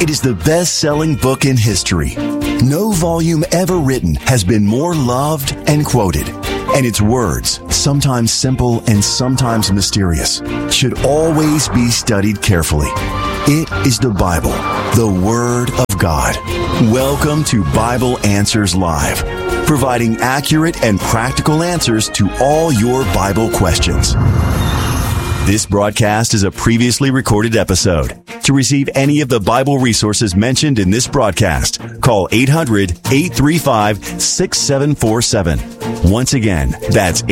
It is the best-selling book in history. No volume ever written has been more loved and quoted. And its words, sometimes simple and sometimes mysterious, should always be studied carefully. It is the Bible, the Word of God. Welcome to Bible Answers Live, providing accurate and practical answers to all your Bible questions. This broadcast is a previously recorded episode. To receive any of the Bible resources mentioned in this broadcast, call 800-835-6747. Once again, that's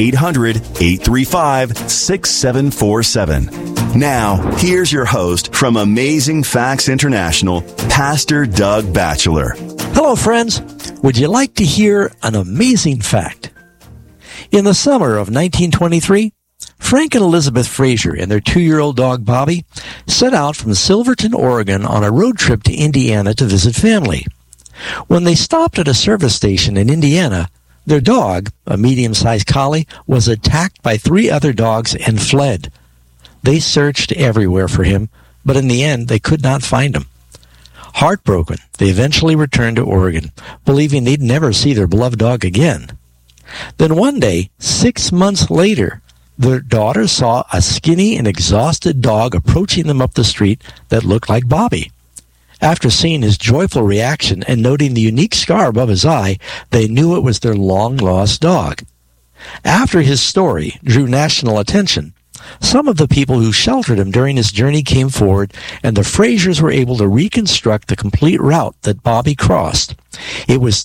800-835-6747. Now, here's your host from Amazing Facts International, Pastor Doug Batchelor. Hello, friends. Would you like to hear an amazing fact? In the summer of 1923, Frank and Elizabeth Fraser and their 2-year-old dog Bobby set out from Silverton, Oregon on a road trip to Indiana to visit family. When they stopped at a service station in Indiana, their dog, a medium-sized collie, was attacked by 3 other dogs and fled. They searched everywhere for him, but in the end, they could not find him. Heartbroken, they eventually returned to Oregon, believing they'd never see their beloved dog again. Then one day, 6 months later, their daughter saw a skinny and exhausted dog approaching them up the street that looked like Bobby. After seeing his joyful reaction and noting the unique scar above his eye, they knew it was their long-lost dog. After his story drew national attention, some of the people who sheltered him during his journey came forward, and the Frasers were able to reconstruct the complete route that Bobby crossed. It was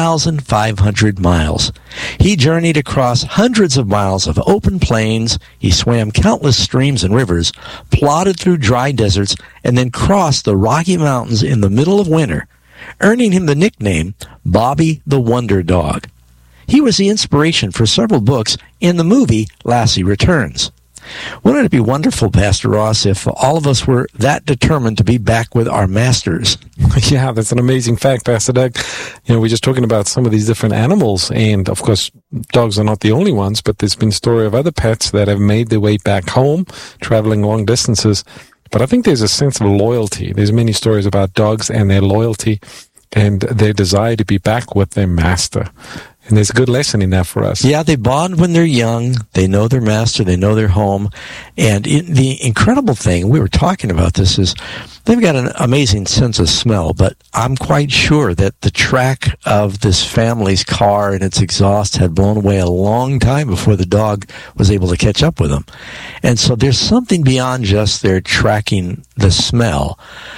2,500 miles. He journeyed across hundreds of miles of open plains, he swam countless streams and rivers, plodded through dry deserts, and then crossed the Rocky Mountains in the middle of winter, earning him the nickname Bobby the Wonder Dog. He was the inspiration for several books and the movie Lassie Returns. Wouldn't it be wonderful, Pastor Ross, if all of us were that determined to be back with our masters? Yeah, that's an amazing fact, Pastor Doug. You know, we're just talking about some of these different animals, and of course, dogs are not the only ones, but there's been a story of other pets that have made their way back home, traveling long distances. But I think there's a sense of loyalty. There's many stories about dogs and their loyalty and their desire to be back with their master. And there's a good lesson in that for us. Yeah, they bond when they're young. They know their master. They know their home. And the incredible thing, we were talking about this, is they've got an amazing sense of smell, but I'm quite sure that the track of this family's car and its exhaust had blown away a long time before the dog was able to catch up with them. And so there's something beyond just their tracking the smell.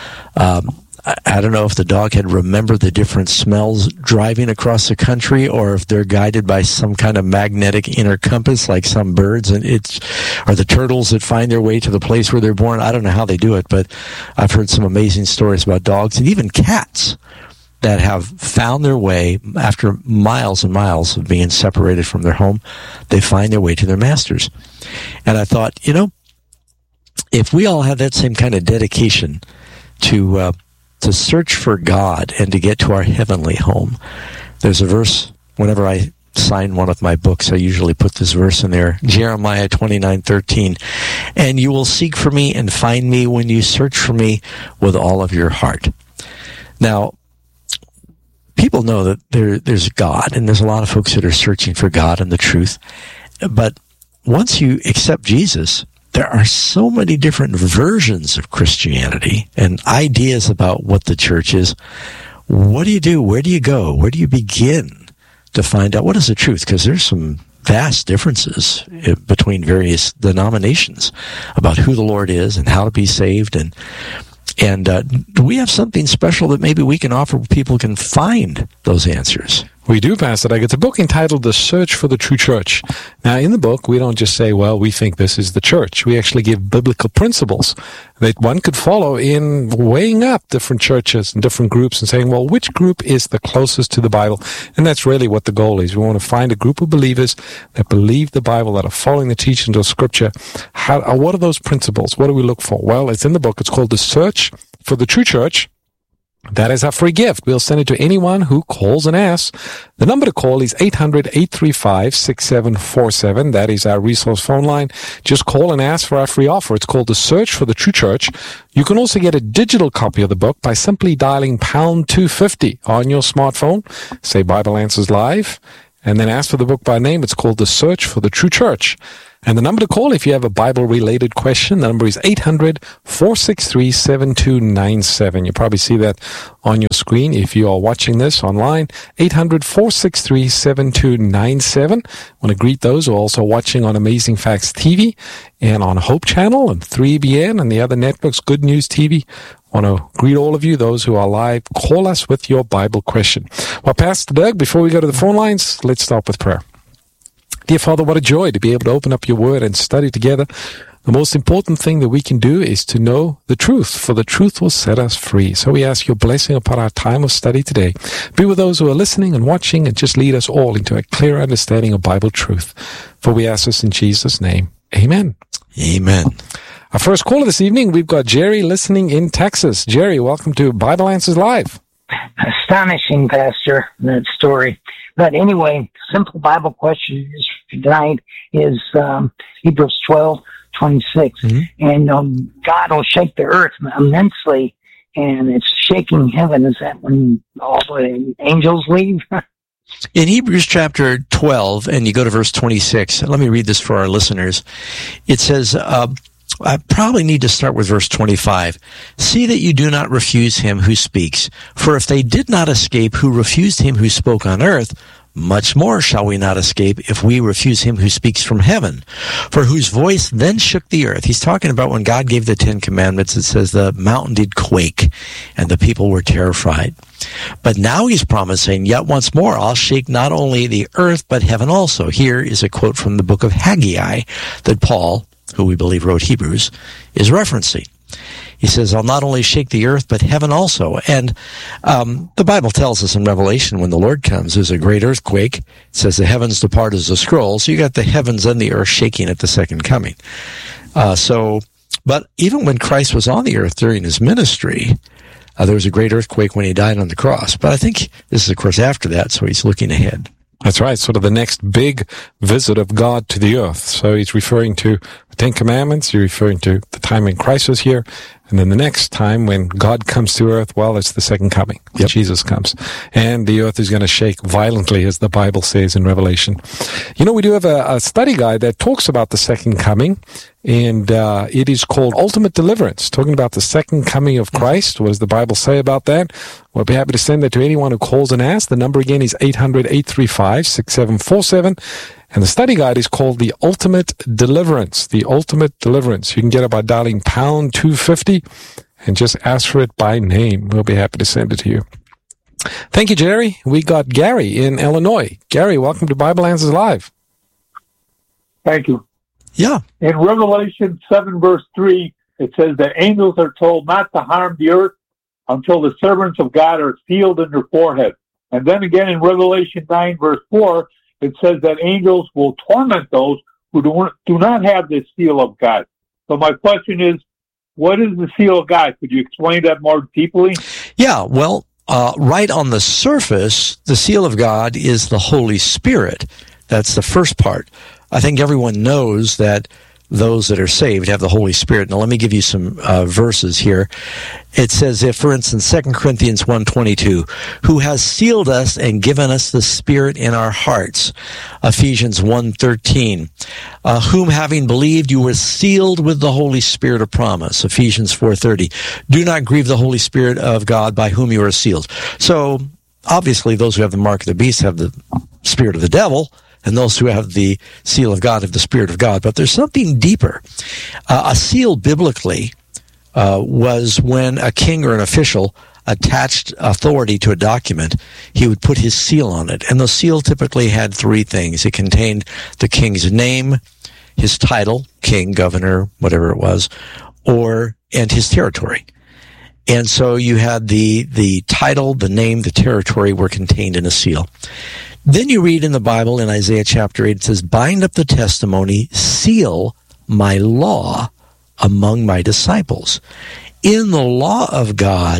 I don't know if the dog had remembered the different smells driving across the country, or if they're guided by some kind of magnetic inner compass like some birds, and or the turtles that find their way to the place where they're born. I don't know how they do it, but I've heard some amazing stories about dogs and even cats that have found their way after miles and miles of being separated from their home. They find their way to their masters. And I thought, if we all have that same kind of dedication to search for God and to get to our heavenly home. There's a verse, whenever I sign one of my books, I usually put this verse in there, Jeremiah 29:13, and you will seek for me and find me when you search for me with all of your heart. Now, people know that there's God, and there's a lot of folks that are searching for God and the truth, but once you accept Jesus, there are so many different versions of Christianity and ideas about what the church is. What do you do? Where do you go? Where do you begin to find out what is the truth? Because there's some vast differences between various denominations about who the Lord is and how to be saved. And do we have something special that maybe we can offer where people can find those answers? We do, Pastor Doug. It's a book entitled The Search for the True Church. Now, in the book, we don't just say, well, we think this is the church. We actually give biblical principles that one could follow in weighing up different churches and different groups and saying, well, which group is the closest to the Bible? And that's really what the goal is. We want to find a group of believers that believe the Bible, that are following the teachings of Scripture. What are those principles? What do we look for? Well, it's in the book. It's called The Search for the True Church. That is our free gift. We'll send it to anyone who calls and asks. The number to call is 800-835-6747. That is our resource phone line. Just call and ask for our free offer. It's called The Search for the True Church. You can also get a digital copy of the book by simply dialing pound 250 on your smartphone. Say Bible Answers Live, and then ask for the book by name. It's called The Search for the True Church. And the number to call if you have a Bible-related question, the number is 800-463-7297. You probably see that on your screen if you are watching this online. 800-463-7297. I want to greet those who are also watching on Amazing Facts TV and on Hope Channel and 3BN and the other networks, Good News TV. I want to greet all of you, those who are live. Call us with your Bible question. Well, Pastor Doug, before we go to the phone lines, let's start with prayer. Dear Father, what a joy to be able to open up your word and study together. The most important thing that we can do is to know the truth, for the truth will set us free. So we ask your blessing upon our time of study today. Be with those who are listening and watching, and just lead us all into a clear understanding of Bible truth. For we ask this in Jesus' name. Amen. Amen. Our first caller this evening, we've got Jerry listening in Texas. Jerry, welcome to Bible Answers Live. Astonishing, Pastor, that story. But anyway, simple Bible question tonight is Hebrews 12:26, and God will shake the earth immensely, and it's shaking heaven. Is that when all the angels leave? In Hebrews chapter 12, and you go to verse 26, let me read this for our listeners. It says, I probably need to start with verse 25. See that you do not refuse him who speaks. For if they did not escape who refused him who spoke on earth, much more shall we not escape if we refuse him who speaks from heaven, for whose voice then shook the earth. He's talking about when God gave the 10 Commandments. It says the mountain did quake and the people were terrified. But now he's promising, yet once more I'll shake not only the earth but heaven also. Here is a quote from the book of Haggai that Paul, who we believe wrote Hebrews, is referencing. He says, I'll not only shake the earth, but heaven also. And the Bible tells us in Revelation, when the Lord comes, there's a great earthquake. It says the heavens depart as a scroll. So you got the heavens and the earth shaking at the second coming. But even when Christ was on the earth during his ministry, there was a great earthquake when he died on the cross. But I think this is, of course, after that, so he's looking ahead. That's right, sort of the next big visit of God to the earth. So he's referring to the 10 Commandments, he's referring to the time when Christ was here, and then the next time when God comes to earth, well, it's the second coming, when Jesus comes. And the earth is going to shake violently, as the Bible says in Revelation. You know, we do have a study guide that talks about the second coming, and it is called Ultimate Deliverance, talking about the second coming of Christ. What does the Bible say about that? We'll be happy to send that to anyone who calls and asks. The number again is 800-835-6747. And the study guide is called The Ultimate Deliverance. The Ultimate Deliverance. You can get it by dialing pound 250 and just ask for it by name. We'll be happy to send it to you. Thank you, Jerry. We got Gary in Illinois. Gary, welcome to Bible Answers Live. Thank you. Yeah. In Revelation 7, verse 3, it says that angels are told not to harm the earth until the servants of God are sealed in their forehead. And then again in Revelation 9, verse 4, it says that angels will torment those who do not have this seal of God. So my question is, what is the seal of God? Could you explain that more deeply? Yeah, well, right on the surface, the seal of God is the Holy Spirit. That's the first part. I think everyone knows that those that are saved have the Holy Spirit. Now, let me give you some verses here. It says, if, for instance, 2 Corinthians 1:22, who has sealed us and given us the Spirit in our hearts. Ephesians 1:13, whom having believed you were sealed with the Holy Spirit of promise. Ephesians 4:30, do not grieve the Holy Spirit of God by whom you are sealed. So, obviously, those who have the mark of the beast have the spirit of the devil, and those who have the seal of God have the Spirit of God. But there's something deeper. A seal biblically was when a king or an official attached authority to a document, he would put his seal on it. And the seal typically had three things. It contained the king's name, his title, king, governor, whatever it was, and his territory. And so you had the title, the name, the territory were contained in a seal. Then you read in the Bible, in Isaiah chapter 8, it says, bind up the testimony, seal my law among my disciples. In the law of God,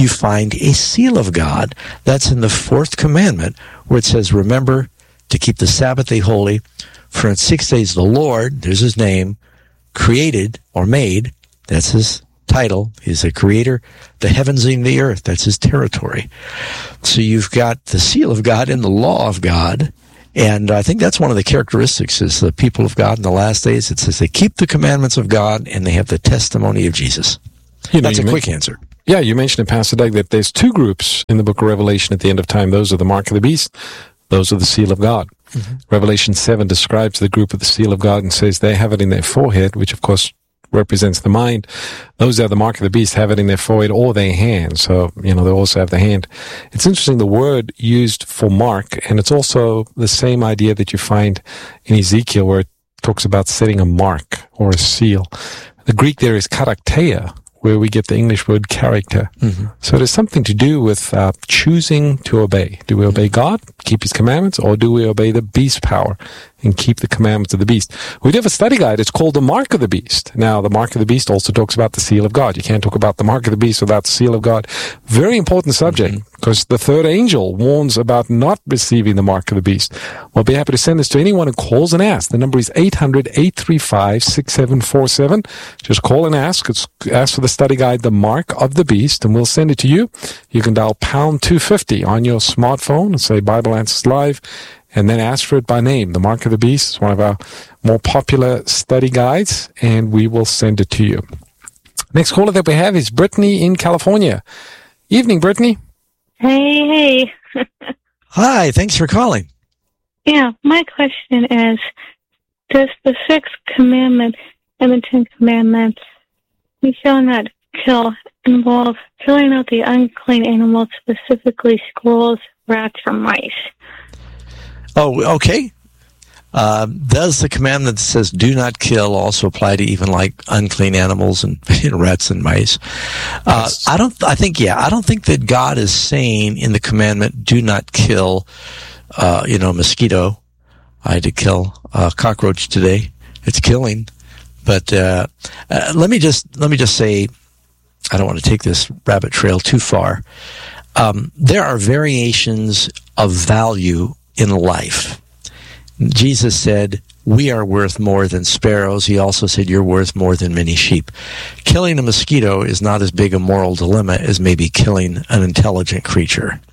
you find a seal of God. That's in the 4th commandment, where it says, remember to keep the Sabbath day holy, for in 6 days the Lord, there's his name, created or made, that's his title, he's a creator, the heavens and the earth, that's his territory. So you've got the seal of God in the law of God, and I think that's one of the characteristics is the people of God in the last days. It says they keep the commandments of God and they have the testimony of Jesus. That's a quick answer. Yeah, you mentioned in Pastor Doug that there's 2 groups in the book of Revelation at the end of time. Those are the mark of the beast. Those are the seal of God. Mm-hmm. Revelation 7 describes the group of the seal of God and says they have it in their forehead, which of course represents the mind. Those that are the mark of the beast have it in their forehead or their hand. So, they also have the hand. It's interesting, the word used for mark, and it's also the same idea that you find in Ezekiel where it talks about setting a mark or a seal. The Greek there is karakteia, where we get the English word character. Mm-hmm. So there's something to do with choosing to obey. Do we obey God, keep his commandments, or do we obey the beast power and keep the commandments of the beast? We do have a study guide. It's called The Mark of the Beast. Now, the Mark of the Beast also talks about the seal of God. You can't talk about the Mark of the Beast without the seal of God. Very important subject, because the 3rd angel warns about not receiving the Mark of the Beast. We'll be happy to send this to anyone who calls and asks. The number is 800-835-6747. Just call and ask. Ask for the study guide, The Mark of the Beast, and we'll send it to you. You can dial pound 250 on your smartphone and say Bible Answers Live, and then ask for it by name. The Mark of the Beast is one of our more popular study guides, and we will send it to you. Next caller that we have is Brittany in California. Evening, Brittany. Hey. Hi, thanks for calling. Yeah, my question is, does the 6th commandment and the 10 commandments, we shall not kill, involve killing out the unclean animals, specifically squirrels, rats, or mice? Oh, okay. Does the commandment that says do not kill also apply to even like unclean animals and rats and mice? I don't think that God is saying in the commandment do not kill, mosquito. I had to kill a cockroach today. It's killing. But let me just say, I don't want to take this rabbit trail too far. There are variations of value in life. Jesus said, we are worth more than sparrows. He also said, you're worth more than many sheep. Killing a mosquito is not as big a moral dilemma as maybe killing an intelligent creature.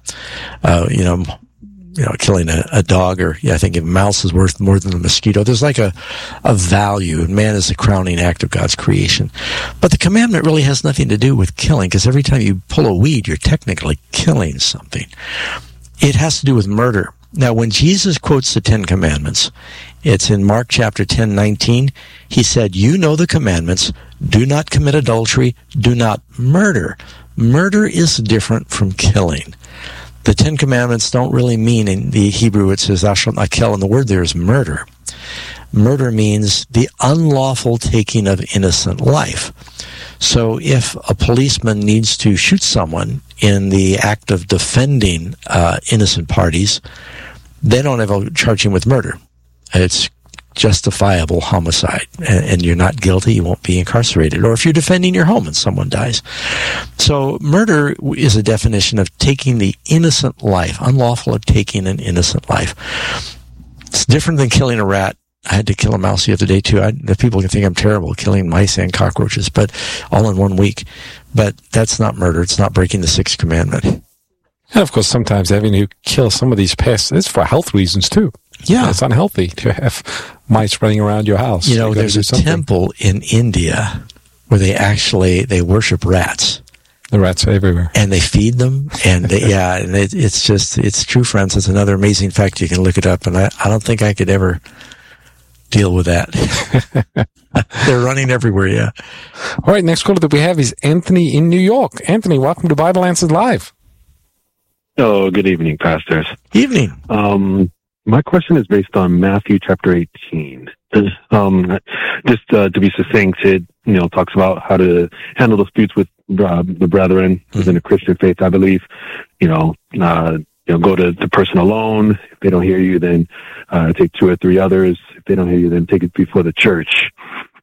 Killing a dog, or I think a mouse is worth more than a mosquito. There's like a value, and man is the crowning act of God's creation. But the commandment really has nothing to do with killing, because every time you pull a weed, you're technically killing something. It has to do with murder. Now, when Jesus quotes the 10 commandments, it's in Mark chapter 10:19. He said, you know the commandments, do not commit adultery, do not murder. Murder is different from killing. The 10 commandments don't really mean, in the Hebrew it says, thou shalt not kill, and the word there is murder. Murder means the unlawful taking of innocent life. So if a policeman needs to shoot someone in the act of defending innocent parties, they don't ever charge him with murder. It's justifiable homicide, and you're not guilty, you won't be incarcerated. Or if you're defending your home and someone dies. So murder is a definition of taking the innocent life, unlawful of taking an innocent life. It's different than killing a rat. I had to kill a mouse the other day, too. The people can think I'm terrible killing mice and cockroaches, but all in 1 week. But that's not murder. It's not breaking the 6th commandment. And, of course, sometimes having to kill some of these pests is for health reasons, too. Yeah. It's unhealthy to have mice running around your house. There's a temple in India where they worship rats. The rats are everywhere. And they feed them, and it's true, friends. It's another amazing fact. You can look it up, and I don't think I could ever deal with that. They're running everywhere, yeah. All right, next caller that we have is Anthony in New York. Anthony, welcome to Bible Answers Live. Oh, good evening, pastors. Evening. My question is based on Matthew chapter 18. Just to be succinct, it talks about how to handle disputes with the brethren within the Christian faith. I believe, go to the person alone. If they don't hear you, then take 2 or 3 others. If they don't hear you, then take it before the church.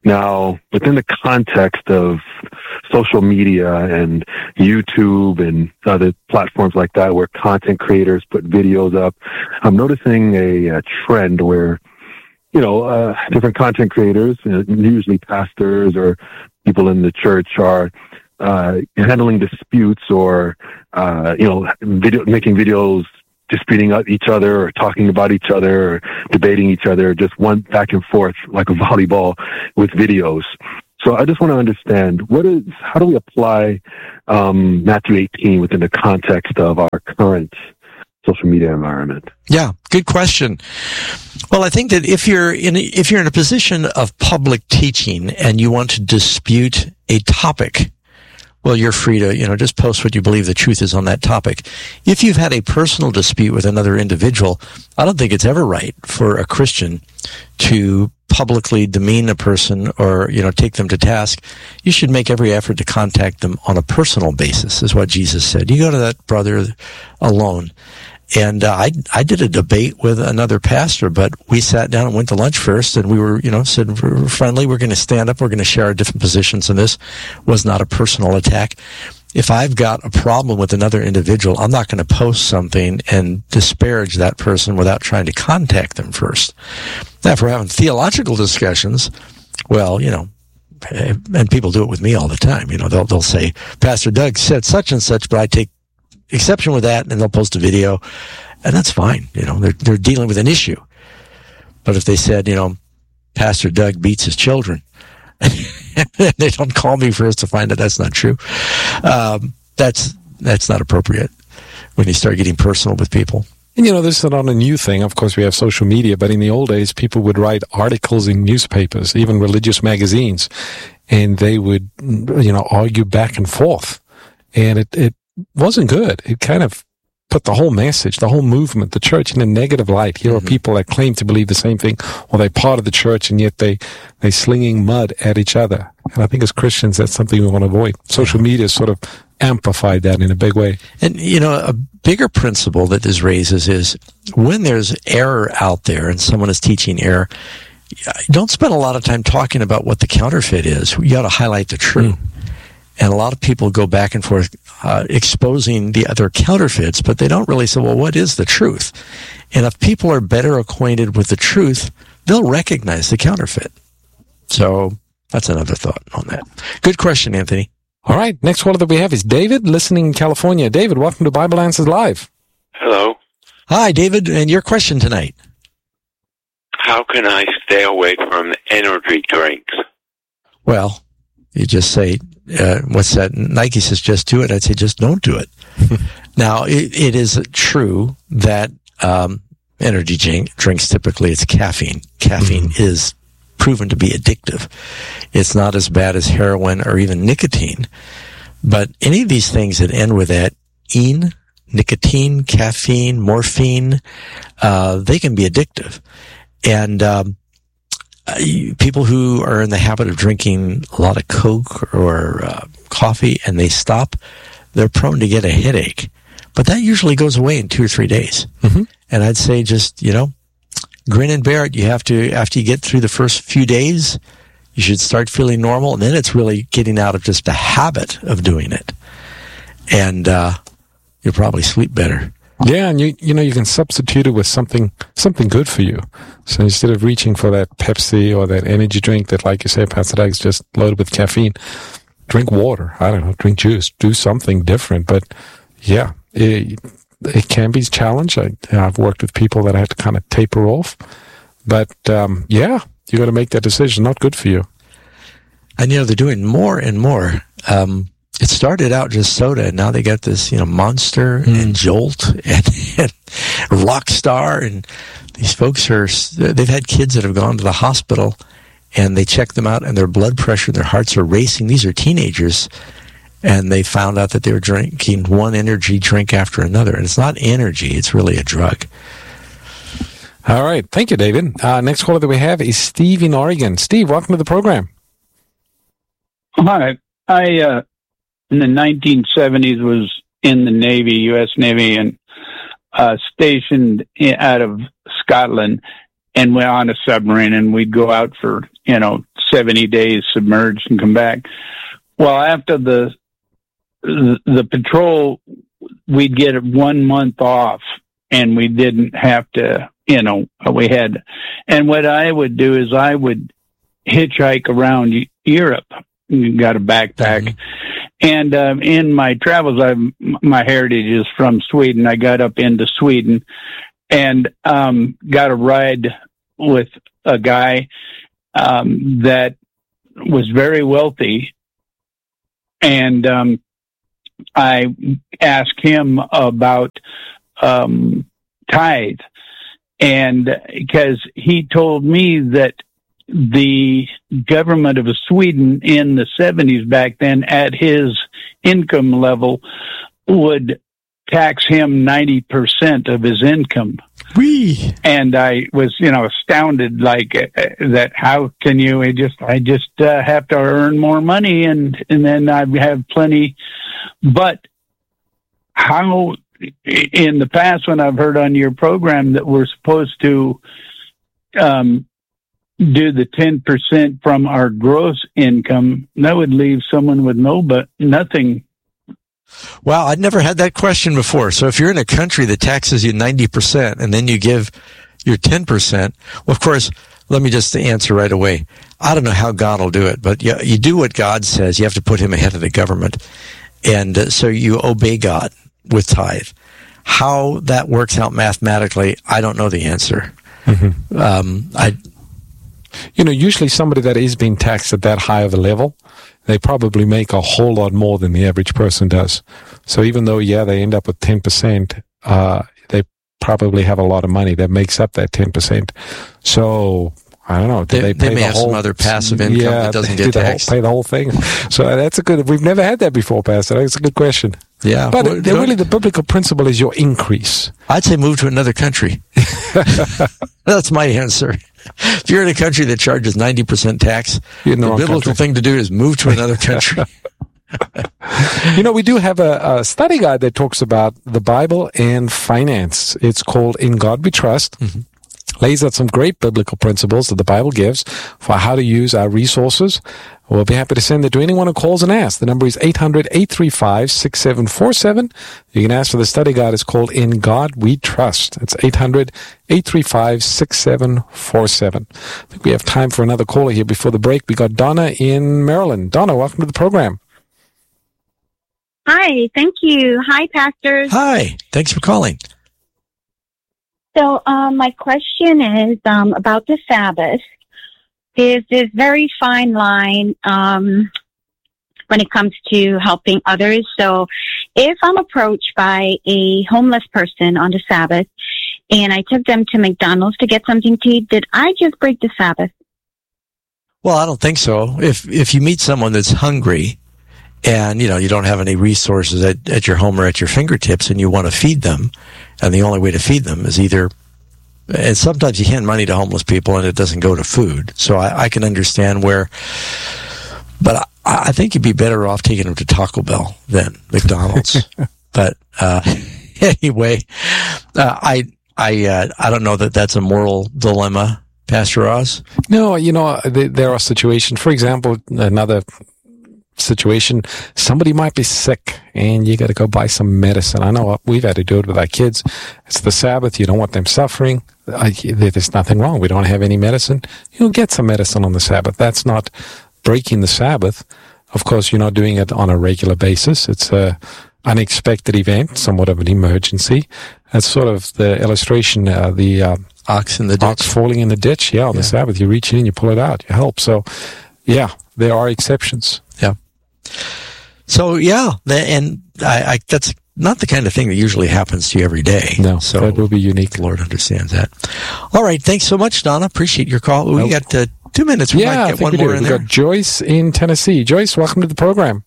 Now, within the context of social media and YouTube and other platforms like that where content creators put videos up, I'm noticing a trend where, different content creators, usually pastors or people in the church, are handling disputes or, making videos disputing each other or talking about each other or debating each other, just one back and forth like a volleyball with videos. So I just want to understand how do we apply Matthew 18 within the context of our current social media environment? Yeah, good question. Well, I think that if you're in a position of public teaching and you want to dispute a topic, well, you're free to, just post what you believe the truth is on that topic. If you've had a personal dispute with another individual, I don't think it's ever right for a Christian to publicly demean a person or, take them to task. You should make every effort to contact them on a personal basis, is what Jesus said. You go to that brother alone. And I did a debate with another pastor, but we sat down and went to lunch first, and we were, said we're friendly, we're going to stand up, we're going to share our different positions, and this was not a personal attack. If I've got a problem with another individual, I'm not going to post something and disparage that person without trying to contact them first. Now, if we're having theological discussions, well, and people do it with me all the time, they'll say, Pastor Doug said such and such, but I take exception with that, and they'll post a video, and that's fine. They're dealing with an issue. But if they said, Pastor Doug beats his children, they don't call me first to find out that's not true. That's not appropriate when you start getting personal with people. And this is not a new thing. Of course, we have social media, but in the old days, people would write articles in newspapers, even religious magazines, and they would, argue back and forth. And it wasn't good. It kind of put the whole message, the whole movement, the church in a negative light. Here are people that claim to believe the same thing, or they're part of the church, and yet they're slinging mud at each other. And I think as Christians, that's something we want to avoid. Social media sort of amplified that in a big way. And, a bigger principle that this raises is when there's error out there and someone is teaching error, don't spend a lot of time talking about what the counterfeit is. You got to highlight the truth. And a lot of people go back and forth exposing the other counterfeits, but they don't really say, well, what is the truth? And if people are better acquainted with the truth, they'll recognize the counterfeit. So that's another thought on that. Good question, Anthony. All right. Next caller that we have is David, listening in California. David, welcome to Bible Answers Live. Hello. Hi, David, and your question tonight. How can I stay away from energy drinks? Well, you just say, what's that? Nike says just do it. I'd say just don't do it. Now, it is true that energy drinks, typically it's caffeine. Caffeine is proven to be addictive. It's not as bad as heroin or even nicotine. But any of these things that end with that, nicotine, caffeine, morphine, they can be addictive. And people who are in the habit of drinking a lot of Coke or coffee and they stop, they're prone to get a headache. But that usually goes away in 2 or 3 days. And I'd say just, grin and bear it. You have to, after you get through the first few days, you should start feeling normal. And then it's really getting out of just a habit of doing it. And you'll probably sleep better. Yeah, and you can substitute it with something good for you. So instead of reaching for that Pepsi or that energy drink that, like you say, Pastor Doug, is just loaded with caffeine, drink water. I don't know, drink juice. Do something different. But yeah, it can be a challenge. I've worked with people that I had to kind of taper off. But yeah, you got to make that decision. Not good for you. And they're doing more and more. It started out just soda, and now they got this, Monster and Jolt and Rockstar, and these folks they've had kids that have gone to the hospital, and they check them out, and their blood pressure and their hearts are racing. These are teenagers, and they found out that they were drinking one energy drink after another, and it's not energy, it's really a drug. All right. Thank you, David. Next caller that we have is Steve in Oregon. Steve, welcome to the program. Hi. I in the 1970s was in the Navy, U.S. Navy, and stationed out of Scotland. and we're on a submarine, and we'd go out for 70 days submerged and come back. Well, after the patrol, we'd get 1 month off, and we didn't have to, we had. And what I would do is I would hitchhike around Europe. You got a backpack. And in my travels, my heritage is from Sweden. I got up into Sweden and got a ride with a guy that was very wealthy. And I asked him about tithe. And because he told me that the government of Sweden in the 70s back then at his income level would tax him 90% of his income. Whee! And I was, astounded like that. How can you, I just have to earn more money and then I have plenty. But how in the past when I've heard on your program that we're supposed to, do the 10% from our gross income, that would leave someone with nothing. Wow, I'd never had that question before. So if you're in a country that taxes you 90% and then you give your 10%, well, of course, let me just answer right away. I don't know how God will do it, but you do what God says. You have to put him ahead of the government. And so you obey God with tithe. How that works out mathematically, I don't know the answer. Usually somebody that is being taxed at that high of a level, they probably make a whole lot more than the average person does. So even though, they end up with 10%, they probably have a lot of money that makes up that 10%. So, I don't know. They may have some other passive income that doesn't get taxed. Pay the whole thing. So that's we've never had that before, Pastor. That's a good question. Yeah. But really the biblical principle is your increase. I'd say move to another country. That's my answer. If you're in a country that charges 90% tax, the biblical thing to do is move to another country. We do have a study guide that talks about the Bible and finance. It's called In God We Trust. Lays out some great biblical principles that the Bible gives for how to use our resources. We'll be happy to send it to anyone who calls and asks. The number is 800-835-6747. You can ask for the study guide. It's called In God We Trust. It's 800-835-6747. I think we have time for another caller here before the break. We got Donna in Maryland. Donna, welcome to the program. Hi, thank you. Hi, pastors. Hi, thanks for calling. So my question is about the Sabbath. There's this very fine line when it comes to helping others. So if I'm approached by a homeless person on the Sabbath and I took them to McDonald's to get something to eat, did I just break the Sabbath? Well, I don't think so. If you meet someone that's hungry and, you don't have any resources at your home or at your fingertips and you want to feed them, and the only way to feed them is and sometimes you hand money to homeless people and it doesn't go to food. So I can understand but I think you'd be better off taking them to Taco Bell than McDonald's. But, anyway, I don't know that that's a moral dilemma, Pastor Oz. No, there are situations, for example, another situation, somebody might be sick and you got to go buy some medicine. I know we've had to do it with our kids. It's the Sabbath. You don't want them suffering. There's nothing wrong. We don't have any medicine. You'll get some medicine on the Sabbath. That's not breaking the Sabbath. Of course, you're not doing it on a regular basis. It's a unexpected event, somewhat of an emergency. That's sort of the illustration, the ox in the ditch. Ox falling in the ditch. Yeah, on the Sabbath, you reach in and you pull it out. You help. So, yeah, there are exceptions. Yeah. So, and I that's not the kind of thing that usually happens to you every day. No, so that will be unique. The Lord understands that. All right. Thanks so much, Donna. Appreciate your call. We got 2 minutes. We might get one more in there. We got Joyce in Tennessee. Joyce, welcome to the program.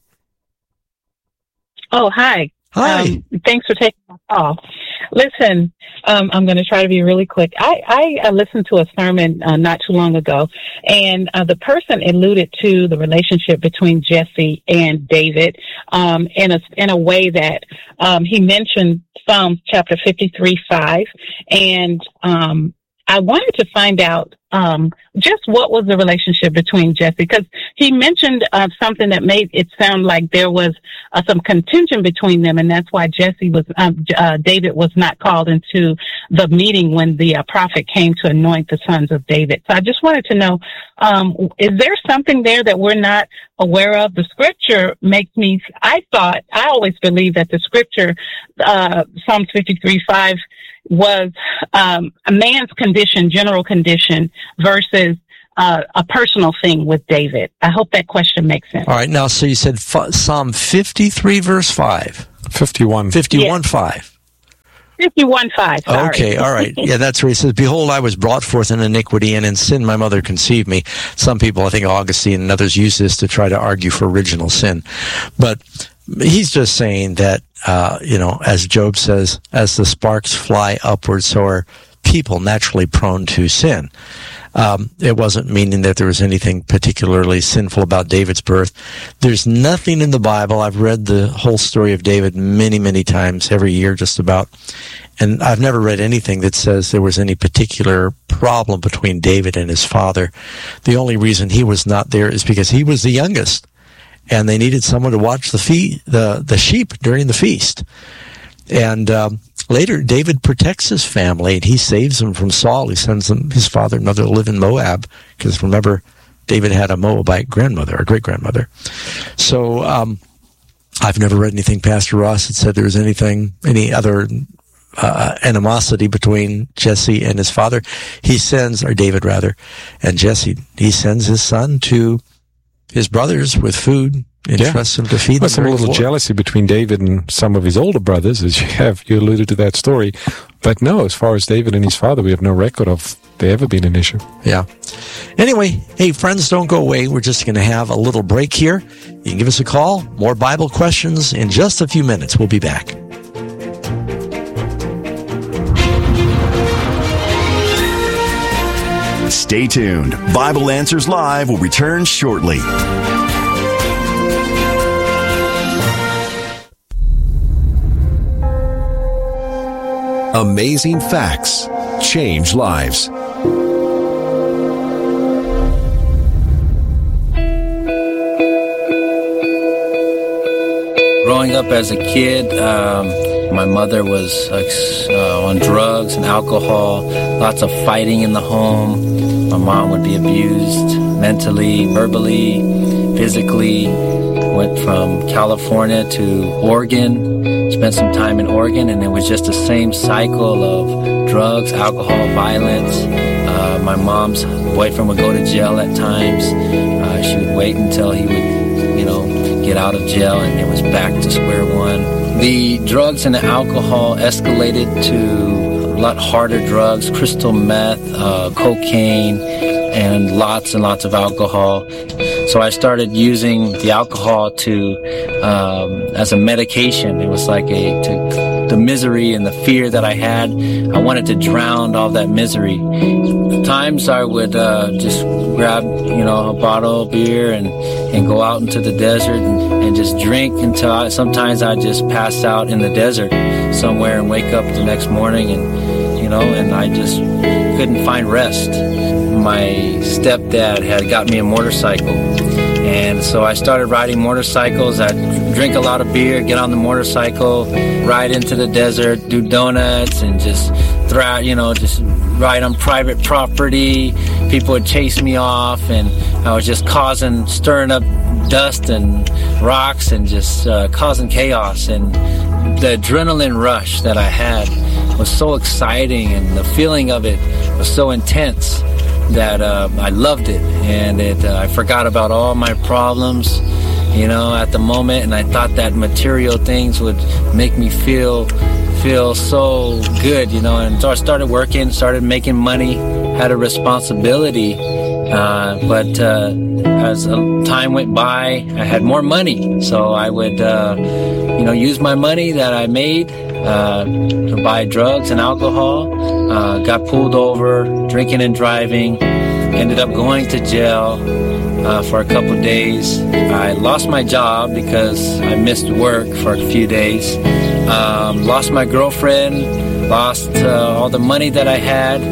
Oh, hi. Hi. Thanks for taking my call. Listen, I'm going to try to be really quick. I listened to a sermon not too long ago, and the person alluded to the relationship between Jesse and David in a way that he mentioned Psalms chapter 53:5, and I wanted to find out just what was the relationship between Jesse, because he mentioned something that made it sound like there was some contention between them, and that's why David was not called into the meeting when the prophet came to anoint the sons of David. So I just wanted to know, is there something there that we're not aware of? The scripture makes me, I always believed that the scripture, Psalms 53:5, was a man's condition, general condition, versus a personal thing with David. I hope that question makes sense. All right. Now, so you said Psalm 53, verse 5. 51. 51:5. 51:5. Sorry. Okay, all right. Yeah, that's where he says, "Behold, I was brought forth in iniquity, and in sin my mother conceived me." Some people, I think Augustine and others, use this to try to argue for original sin. But he's just saying that, as Job says, as the sparks fly upward, so are people naturally prone to sin. It wasn't meaning that there was anything particularly sinful about David's birth. There's nothing in the Bible. I've read the whole story of David many, many times, every year just about, and I've never read anything that says there was any particular problem between David and his father. The only reason he was not there is because he was the youngest, and they needed someone to watch the sheep during the feast. And later, David protects his family, and he saves them from Saul. He sends them, his father and mother, to live in Moab, because remember, David had a Moabite grandmother, or great-grandmother. So I've never read anything, Pastor Ross, that said there was any other animosity between Jesse and his father. David rather, and Jesse, he sends his son to his brothers with food, entrusts him to feed them. There's some little jealousy between David and some of his older brothers, as you alluded to that story. But no, as far as David and his father, we have no record of there ever being an issue. Yeah. Anyway, hey, friends, don't go away. We're just going to have a little break here. You can give us a call. More Bible questions in just a few minutes. We'll be back. Stay tuned. Bible Answers Live will return shortly. Amazing facts change lives. Growing up as a kid, my mother was on drugs and alcohol, lots of fighting in the home. My mom would be abused mentally, verbally, physically. Went from California to Oregon, spent some time in Oregon, and it was just the same cycle of drugs, alcohol, violence. My mom's boyfriend would go to jail at times. She would wait until he would, get out of jail, and it was back to square one. The drugs and the alcohol escalated to a lot harder drugs, crystal meth, cocaine, and lots of alcohol. So I started using the alcohol as a medication. It was like the misery and the fear that I had. I wanted to drown all that misery. At times I would just grab, a bottle of beer and go out into the desert and just drink until sometimes I'd just pass out in the desert somewhere and wake up the next morning and I just couldn't find rest. My stepdad had got me a motorcycle, and so I started riding motorcycles. I'd drink a lot of beer, get on the motorcycle, ride into the desert, do donuts, and just just ride on private property. People would chase me off, and I was just stirring up dust and rocks and just causing chaos. And the adrenaline rush that I had was so exciting, and the feeling of it was so intense that I loved it, and I forgot about all my problems, at the moment, and I thought that material things would make me feel so good, and so I started working, started making money, had a responsibility, but as time went by, I had more money, so I would, use my money that I made to buy drugs and alcohol. Got pulled over, drinking and driving, ended up going to jail for a couple of days. I lost my job because I missed work for a few days. Lost my girlfriend, lost all the money that I had,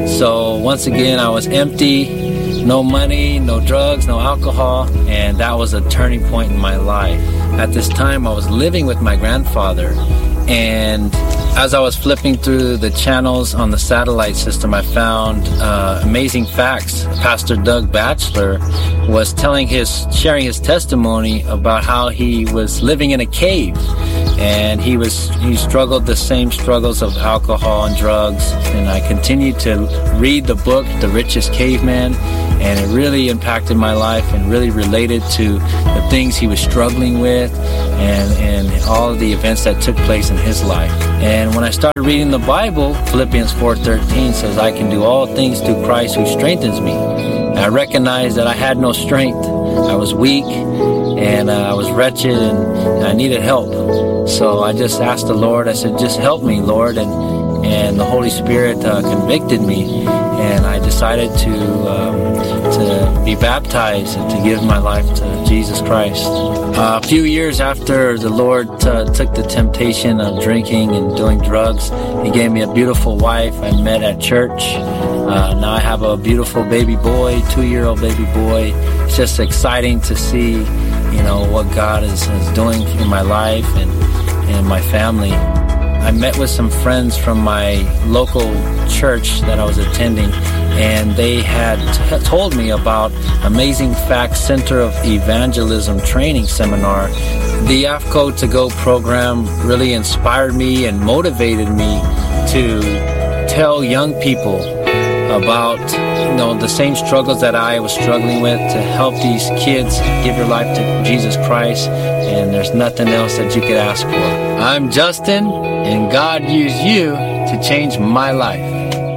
So once again, I was empty, no money, no drugs, no alcohol, and that was a turning point in my life. At this time, I was living with my grandfather, and as I was flipping through the channels on the satellite system, I found Amazing Facts. Pastor Doug Batchelor was sharing his testimony about how he was living in a cave, and he struggled the same struggles of alcohol and drugs. And I continued to read the book, The Richest Caveman, and it really impacted my life and really related to the things he was struggling with and all of the events that took place in his life. And when I started reading the Bible, Philippians 4:13 says, I can do all things through Christ who strengthens me. And I recognized that I had no strength. I was weak, and I was wretched, and I needed help. So I just asked the Lord, I said, just help me, Lord. And the Holy Spirit convicted me, and I decided to be baptized and to give my life to Jesus Christ. A few years after the Lord took the temptation of drinking and doing drugs, He gave me a beautiful wife I met at church. Now I have a beautiful baby boy, 2-year-old baby boy. It's just exciting to see, what God is doing in my life and my family. I met with some friends from my local church that I was attending, and they had told me about Amazing Facts Center of Evangelism Training Seminar. The AFCO To Go program really inspired me and motivated me to tell young people about the same struggles that I was struggling with, to help these kids give your life to Jesus Christ, and there's nothing else that you could ask for. I'm Justin, and God used you to change my life.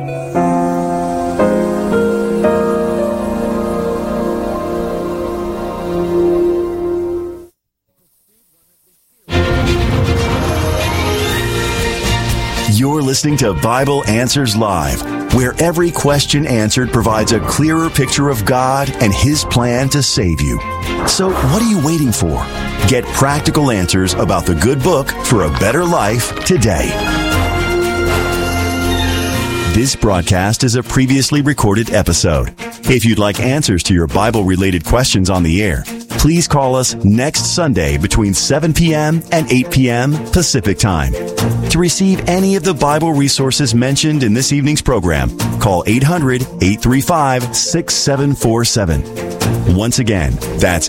You're listening to Bible Answers Live, where every question answered provides a clearer picture of God and His plan to save you. So what are you waiting for? Get practical answers about the good book for a better life today. This broadcast is a previously recorded episode. If you'd like answers to your Bible-related questions on the air, please call us next Sunday between 7 p.m. and 8 p.m. Pacific Time. To receive any of the Bible resources mentioned in this evening's program, call 800-835-6747. Once again, that's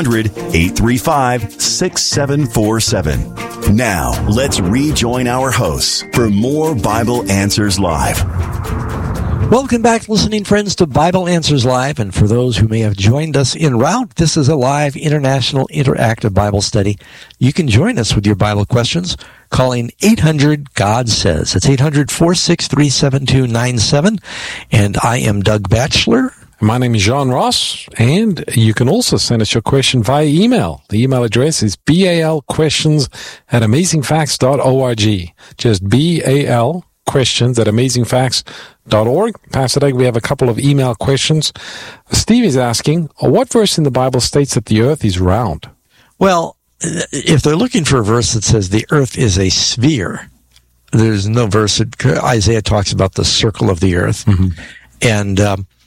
800-835-6747. Now, let's rejoin our hosts for more Bible Answers Live. Welcome back, listening friends, to Bible Answers Live. And for those who may have joined us en route, this is a live international interactive Bible study. You can join us with your Bible questions calling 800-GOD-SAYS. It's 800-463-7297. And I am Doug Batchelor. My name is John Ross, and you can also send us your question via email. The email address is balquestions@amazingfacts.org. Just balquestions@amazingfacts.org. Pastor Doug, we have a couple of email questions. Steve is asking, what verse in the Bible states that the earth is round? Well, if they're looking for a verse that says the earth is a sphere, there's no verse that Isaiah talks about the circle of the earth. Mm-hmm. And,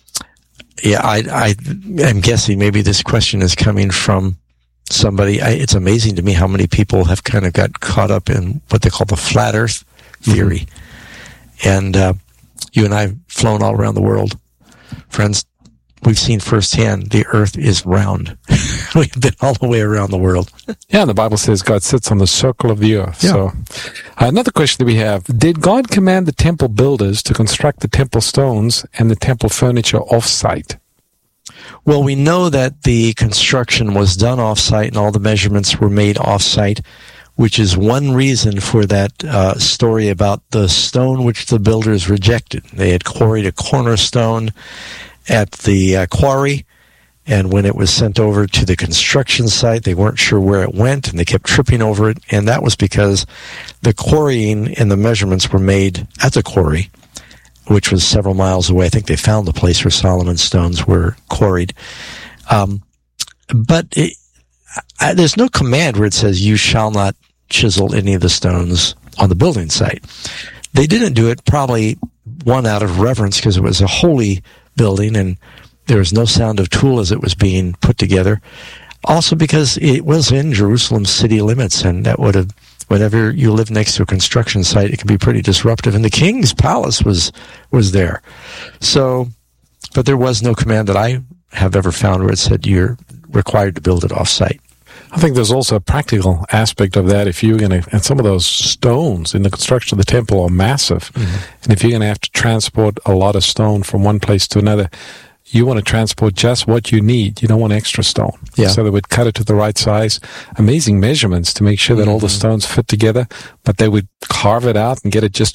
I'm guessing maybe this question is coming from somebody. It's amazing to me how many people have kind of got caught up in what they call the flat earth theory. Mm-hmm. And you and I have flown all around the world. Friends, we've seen firsthand the earth is round. We've been all the way around the world. Yeah, and the Bible says God sits on the circle of the earth. Yeah. So, another question that we have, did God command the temple builders to construct the temple stones and the temple furniture off-site? Well, we know that the construction was done off-site and all the measurements were made off-site, which is one reason for that story about the stone which the builders rejected. They had quarried a cornerstone at the quarry, and when it was sent over to the construction site, they weren't sure where it went, and they kept tripping over it, and that was because the quarrying and the measurements were made at the quarry, which was several miles away. I think they found the place where Solomon's stones were quarried. But there's no command where it says, you shall not chisel any of the stones on the building site. They didn't do it probably one, out of reverence, because it was a holy building and there was no sound of tool as it was being put together. Also because it was in Jerusalem's city limits, and that would have, whenever you live next to a construction site, it can be pretty disruptive. And the king's palace was there. So, but there was no command that I have ever found where it said you're required to build it off-site. I think there's also a practical aspect of that. If you're going to, and some of those stones in the construction of the temple are massive, and if you're going to have to transport a lot of stone from one place to another, you want to transport just what you need. You don't want extra stone. Yeah. So they would cut it to the right size. Amazing measurements to make sure that all the stones fit together, but they would carve it out and get it just